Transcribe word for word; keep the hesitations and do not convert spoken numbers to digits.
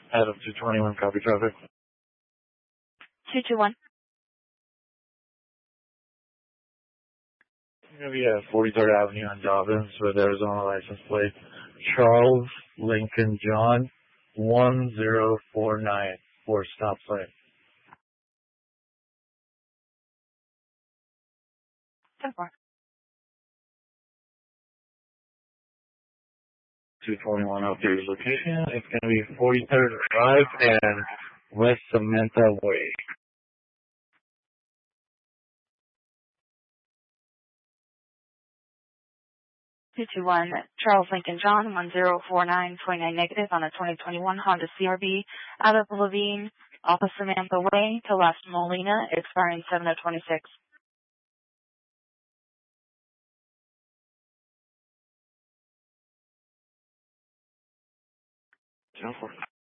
Adam two twenty-one, copy traffic. two two one. It's going to be at forty-third Avenue on Dobbins with Arizona license plate. Charles Lincoln John one zero four nine for stop sign. ten four. two twenty-one updated location. It's going to be forty-third Drive and West Samantha Way. two two one. Charles Lincoln John one zero four nine twenty-nine negative on a twenty twenty-one Honda C R V out of Levine off of Samantha Way to Las Molina, expiring seven of twenty-six. ten four.